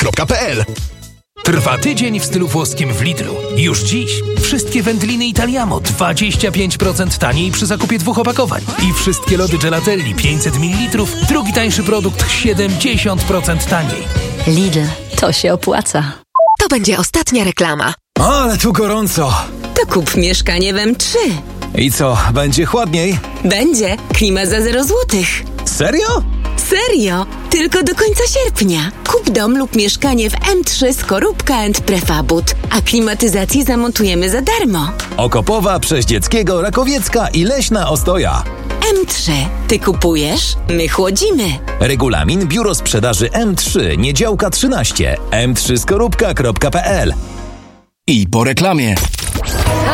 skorupka.pl. Trwa tydzień w stylu włoskim w Lidlu. Już dziś wszystkie wędliny Italiamo 25% taniej przy zakupie 2 opakowań. I wszystkie lody Gelatelli 500 ml, drugi tańszy produkt 70% taniej. Lidl, to się opłaca. To będzie ostatnia reklama. Ale tu gorąco. To kup mieszkanie w M3. I co, będzie chłodniej? Będzie. Klima za 0 złotych. Serio? Serio? Tylko do końca sierpnia. Kup dom lub mieszkanie w M3 Skorupka & Prefabut, a klimatyzację zamontujemy za darmo. Okopowa, Przeździeckiego, Rakowiecka i Leśna Ostoja. M3. Ty kupujesz, my chłodzimy. Regulamin Biuro Sprzedaży M3, Niedziałka 13, m3skorupka.pl. I po reklamie.